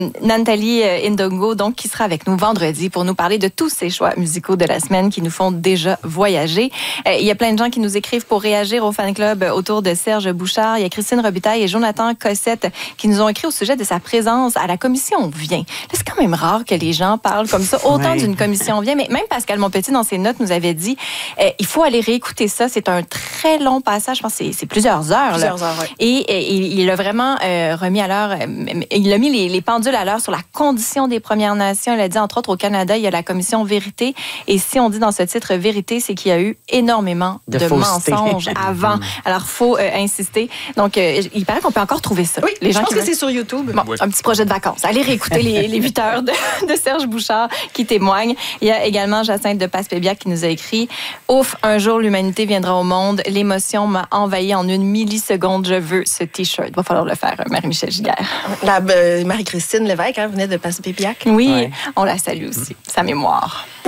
Nathalie Ndongo, donc, qui sera avec nous vendredi pour nous parler de tous ces choix musicaux de la semaine qui nous font déjà voyager. Il y a plein de gens qui nous écrivent pour réagir au fan club autour de Serge Bouchard. Il y a Christine Robitaille et Jonathan Cossette qui nous ont écrit au sujet de sa présence à la commission Vient. Là, c'est quand même rare que les gens parlent comme ça, autant d'une commission Vient, mais même Pascal Monpetit, dans ses notes, nous avait dit il faut aller réécouter ça. C'est un très long passage. Je pense que c'est plusieurs heures. Plusieurs heures, oui. Et il a vraiment remis à l'heure, il a mis les pendules à l'heure sur la condition des Premières Nations. Il a dit, entre autres, au Canada, il y a la commission Vérité. Et si on dit dans ce titre Vérité, c'est qu'il y a eu énormément de mensonges avant. Alors, il faut insister. Donc, il paraît qu'on peut encore trouver ça. Oui, je pense que c'est sur YouTube. Bon, un petit projet de vacances. Allez réécouter les 8 heures de Serge Bouchard qui témoigne. Il y a également Jacinthe de Passepébiac qui nous a écrit « Ouf, un jour l'humanité viendra au monde. L'émotion m'a envahi en une milliseconde. Je veux ce T-shirt. » Il va falloir le faire, Marie-Michel Giguère. Marie-Christine Lévesque venait de Passepébiac. Oui, on la salue aussi. Sa mémoire.